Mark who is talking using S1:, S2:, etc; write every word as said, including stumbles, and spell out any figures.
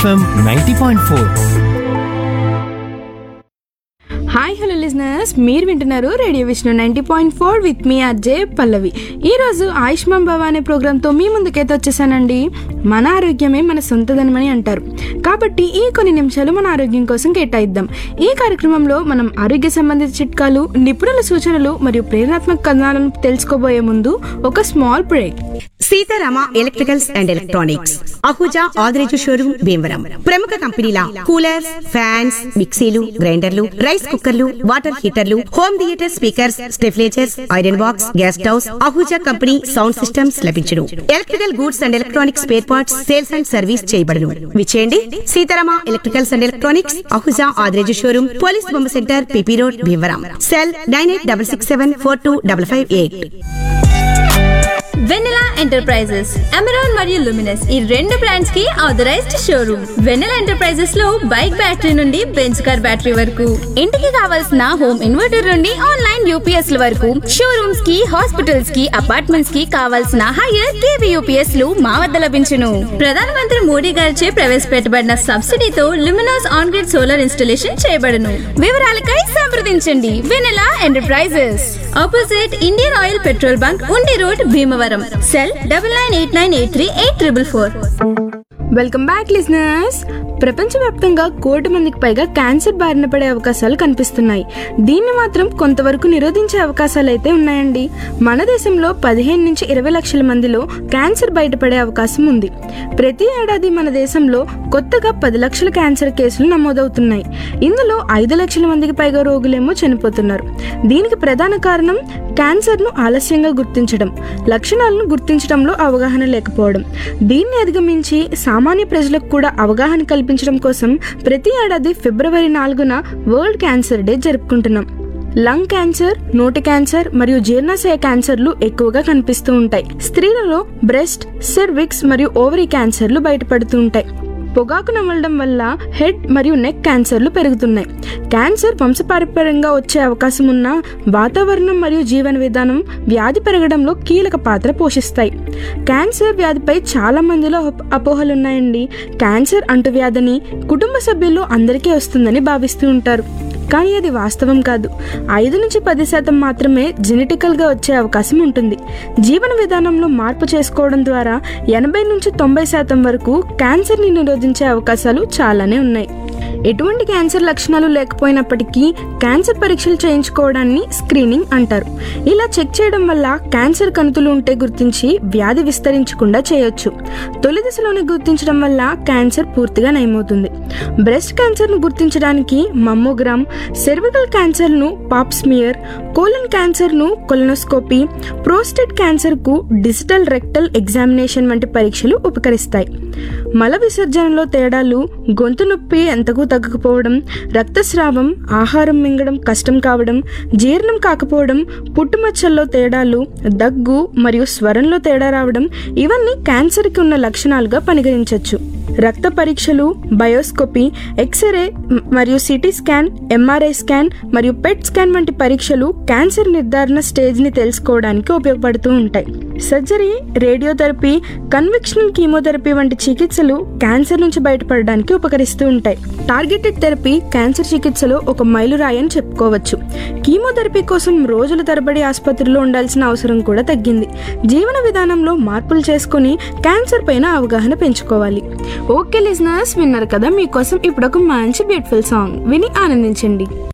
S1: FM ninety point four.
S2: Hi hello listeners, మీరు వింటున్నారు radio Vishnu ninety point four with me అజే పల్లవి. ఈరోజు ఆయుష్మాన్ భవ అనే ప్రోగ్రాంతో మీ ముందుకైతే వచ్చేసానండి. మన ఆరోగ్యమే మన సొంతధనమని అంటారు కాబట్టి ఈ కొన్ని నిమిషాలు మన ఆరోగ్యం కోసం కేటాయిద్దాం. ఈ కార్యక్రమంలో మనం ఆరోగ్య సంబంధిత చిట్కాలు, నిపుణుల సూచనలు మరియు ప్రేరణాత్మక కథనాలను తెలుసుకోబోయే ముందు ఒక small break.
S3: Sitarama electricals and electronics, Ahuja Adireju showroom, Bhimavaram. ప్రముఖ కంపెనీల కూలర్స్, ఫ్యాన్స్, మిక్సీలు, గ్రైండర్లు, రైస్ కుక్కర్లు, water హీటర్లు, home theatre speakers, స్టెఫ్లేజర్స్, iron box, gas stoves, Ahuja company sound systems లభించును. Electrical goods and electronics spare parts sales and service చేయబడును. విచేయండి Sitarama electricals and electronics, Ahuja Adireju showroom, police బొమ్మ centre, PP road, Bhimavaram. Cell nine eight double six seven four two double five eight.
S4: వెన్నెలా enterprises, Amaron మరియు Luminous ఈ రెండు brands కి authorised showroom. వెన్నెలా enterprises లో bike battery నుండి bench car battery వరకు, ఇంటికి కావాల్సిన హోమ్ ఇన్వర్టర్ నుండి ఆన్లైన్ యూపీఎస్ ల వరకు, షోరూమ్స్ కి, హాస్పిటల్స్ కి, అపార్ట్మెంట్స్ కి కావాల్సిన హైయర్ కేవీ యూపీఎస్ లు మా వద్ద లభించును. ప్రధానమంత్రి మోడీ గారిచే ప్రవేశపెట్టబడిన సబ్సిడీతో Luminous on grid solar installation చేయబడును. వివరాలకై సంప్రదించండి వెన్నెలా enterprises, opposite Indian oil petrol bunk, ఉండి road, Bhimavaram. Cell double nine eight nine eight three eight triple four.
S2: Welcome back listeners. ప్రపంచవ్యాప్తంగా కోటి మందికి పైగా క్యాన్సర్ బారిన పడే అవకాశాలు కనిపిస్తున్నాయి. దీన్ని మాత్రం కొంతవరకు నిరోధించే అవకాశాలు అయితే ఉన్నాయండి. మన దేశంలో పదిహేను నుంచి ఇరవై లక్షల మందిలో క్యాన్సర్ బయటపడే అవకాశం ఉంది. ప్రతి ఏడాది మన దేశంలో కొత్తగా పది లక్షల క్యాన్సర్ కేసులు నమోదవుతున్నాయి. ఇందులో ఐదు లక్షల మందికి పైగా రోగులేమో చనిపోతున్నారు. దీనికి ప్రధాన కారణం క్యాన్సర్ను ఆలస్యంగా గుర్తించడం, లక్షణాలను గుర్తించడంలో అవగాహన లేకపోవడం. దీన్ని అధిగమించి సామాన్య ప్రజలకు కూడా అవగాహన కల్పించడం కోసం ప్రతి ఏడాది ఫిబ్రవరి నాలుగున వరల్డ్ క్యాన్సర్ డే జరుపుకుంటున్నాం. లంగ్ క్యాన్సర్, నోటి క్యాన్సర్ మరియు జీర్ణాశయ క్యాన్సర్లు ఎక్కువగా కనిపిస్తూ ఉంటాయి. స్త్రీలలో బ్రెస్ట్, సెర్విక్స్ మరియు ఓవరీ క్యాన్సర్లు బయటపడుతూ ఉంటాయి. పొగాకు నమలడం వల్ల హెడ్ మరియు నెక్ క్యాన్సర్లు పెరుగుతున్నాయి. క్యాన్సర్ వంశపారంపర్యంగా వచ్చే అవకాశం ఉన్న వాతావరణం మరియు జీవన విధానం వ్యాధి పెరగడంలో కీలక పాత్ర పోషిస్తాయి. క్యాన్సర్ వ్యాధిపై చాలా మందిలో అపోహలున్నాయండి. క్యాన్సర్ అంటువ్యాధిని కుటుంబ సభ్యుల్లో అందరికీ వస్తుందని భావిస్తూ ఉంటారు. కానీ అది వాస్తవం కాదు. ఐదు నుంచి పది శాతం మాత్రమే జెనెటికల్గా వచ్చే అవకాశం ఉంటుంది. జీవన విధానంలో మార్పు చేసుకోవడం ద్వారా ఎనభై నుంచి తొంభై శాతం వరకు క్యాన్సర్ని నిరోధించే అవకాశాలు చాలానే ఉన్నాయి. ఎటువంటి క్యాన్సర్ లక్షణాలు లేకపోయినప్పటికీ క్యాన్సర్ పరీక్షలు చేయించుకోవడాన్ని స్క్రీనింగ్ అంటారు. ఇలా చెక్ చేయడం వల్ల క్యాన్సర్ కణుతులు ఉంటే గుర్తించి వ్యాధి విస్తరించకుండా చేయొచ్చు. తొలి దశలోనే గుర్తించడం వల్ల క్యాన్సర్ పూర్తిగా నయమవుతుంది. బ్రెస్ట్ క్యాన్సర్ను గుర్తించడానికి mammogram, cervical క్యాన్సర్ను Pap smear, colon క్యాన్సర్ను colonoscopy, prostate క్యాన్సర్కు digital rectal examination వంటి పరీక్షలు ఉపకరిస్తాయి. మల విసర్జనలో తేడాలు, గొంతు నొప్పి ఎంతకు తగ్గకపోవడం, రక్తస్రావం, ఆహారం మింగడం కష్టం కావడం, జీర్ణం కాకపోవడం, పుట్టుమచ్చల్లో తేడాలు, దగ్గు మరియు స్వరంలో తేడా రావడం ఇవన్నీ క్యాన్సర్కి ఉన్న లక్షణాలుగా పరిగణించవచ్చు. రక్త పరీక్షలు, బయోస్కోపీ, ఎక్స్రే మరియు సిటీ స్కాన్, ఎంఆర్ఐ స్కాన్ మరియు పెట్ స్కాన్ వంటి పరీక్షలు క్యాన్సర్ నిర్ధారణ స్టేజ్ని తెలుసుకోవడానికి ఉపయోగపడుతూ ఉంటాయి. సర్జరీ, రేడియోథెరపీ, కన్వెన్షనల్ కీమోథెరపీ వంటి చికిత్సలు క్యాన్సర్ నుంచి బయటపడడానికి ఉపకరిస్తూ ఉంటాయి. టార్గెటెడ్ థెరపీ క్యాన్సర్ చికిత్సలో ఒక మైలురాయి అని చెప్పుకోవచ్చు. కీమోథెరపీ కోసం రోజుల తరబడి ఆసుపత్రిలో ఉండాల్సిన అవసరం కూడా తగ్గింది. జీవన విధానంలో మార్పులు చేసుకుని క్యాన్సర్ పైన అవగాహన పెంచుకోవాలి. ఓకే లిజనర్స్, విన్నారు కదా, మీకోసం ఇప్పుడు ఒక మంచి బ్యూటిఫుల్ సాంగ్ విని ఆనందించండి.